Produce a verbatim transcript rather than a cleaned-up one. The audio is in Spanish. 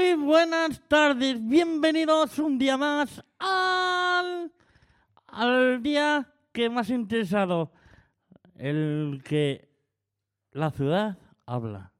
Muy buenas tardes, bienvenidos un día más al, al día que más interesado, el que la ciudad habla.